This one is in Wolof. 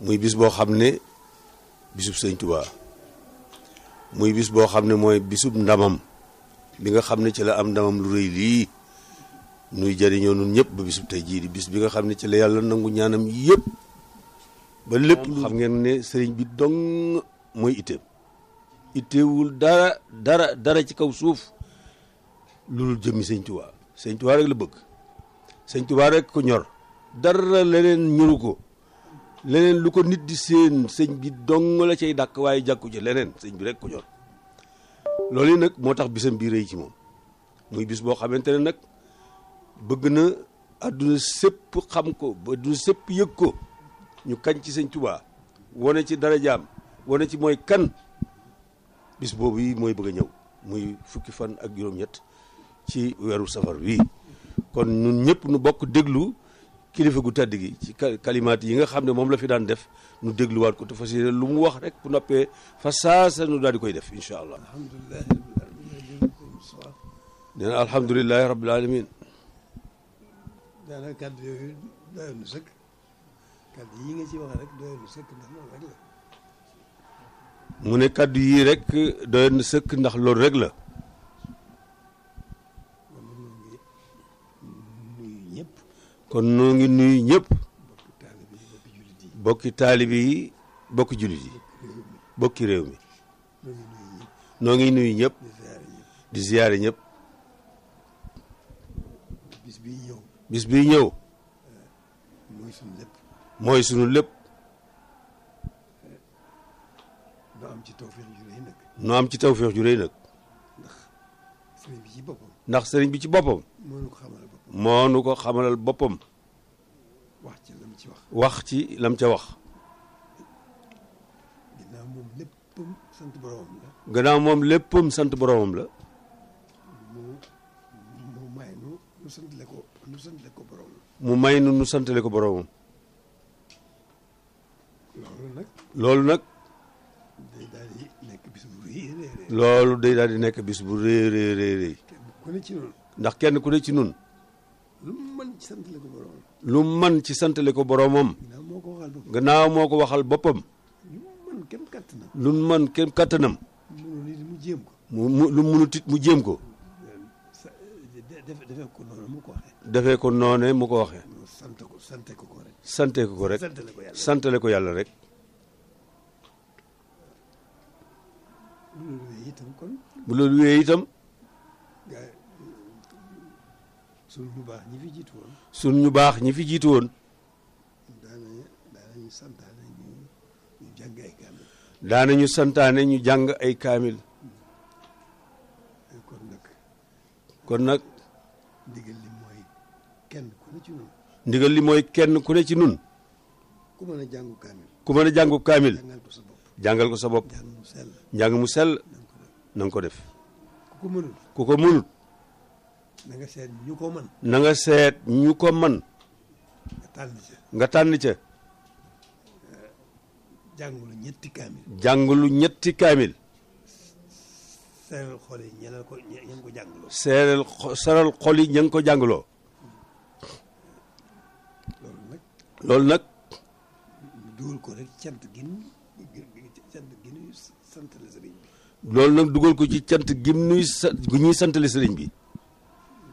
muy bis boo xam ne bisub sëñ Tuubaa muy bis boo xam ne mooy bisub ndamam bi nga xam ne ci la am ndamam lu rëy lii nuy jëriñoo nun ñëpp ba bisub tey jii di bis bi nga xam ne ci la yàlla nangu ñaanam yëpp ba lépp lu xam ngeen ne sëriñ bi dong mooy itteem itteewul dara ci kaw suuf loolu jëmmi sëñ Tuubaa rek la bëgg sëñ Tuubaa rek ko ñor dara leneen ñoru ko leneen lu ko nit di seen sëñ bi dong la cay dàkk waaye jàkku ci leneen sëñ bi rek ko ñor loolu yi nag moo tax bisam bii rëy ci moom muy bis boo xamante ne nag bëgg na àdduna sépp xam ko ba àdduna sépp yëg ko ñu kañ ci sëñ Tuubaa wane ci darajaam wane ci mooy kan bis boobu yi mooy bëgg a ñëw muy fukki fan ak juróom-ñett ci weeru safar wi kon ñun ñëpp nu bokk déglu kilifa gu tedd gi ci kalimaat yi nga xam ne moom la fi daan def nu dégluwaat ko te fas yéene lu mu wax rek bu noppee fa saasa nu daal di koy def incha allah. nee na alhamdulilahi rabbil alamin. daanaka kàddu yooyu doyoon na sëkk kàddu yi nga ci wax rek doyoon na sëkk ndax loolu rek la. mu ne kàddu yii rek doyoon na sëkk ndax loolu rek la. kon noo ngi nuyu ñëpp bokki taalibe yi bokki jullit yi bokki réew mi noo ngi nuyu ñëpp di ziyaare ñëpp bis bii ñëw mooy sunu lépp noo am ci tawfeex ju rëy nag ndax sëriñ bi ci boppam moo nu ko xamalal boppam wax ci lam ca wax gannaaw moom léppam sant boromam la mu may nu santale ko boromam loolu nag loolu day daal di nekk bis bu rëy rëy ndax kenn ku ne ci nun lu mën ci santale ko boromam gannaaw moo ko waxal boppam lu mën kem kattanam mu lu munut it mu jéem ko defee ko noone mu ko waxee sante ko rek santale ko yàlla rek bu loolu wéyee itam sun ñu baax ñi fi jiitu woon. sun ñu baax ñi fi jiitu woon. daanañu santaane ñu jàng ay kaamil. daanañu santaane ñu jàng ay kaamil. kon nag. ndigal li mooy kenn ku ne ci nun. ndigal li mooy kenn ku ne ci nun. ku mën a jàngu kaamil. ku mën a jàngu kaamil. jàngal ko sa bopp. jàngal ko sa bopp. njàng mu sell. na nga ko def. ku ko mënut. na nga seet ñu ko mën. na nga seet ñu ko mën. nga tànn ca. jàngulu ñetti kaamil. jàngulu ñetti kaamil. seeral xol yi ña ko jàngaloo. seeral xol yi ña ko jàngaloo. loolu nag. dugal ko rek cant gi ñuy santale sëriñ bi. loolu nag dugal ko ci cant gi ñuy santale sëriñ bi.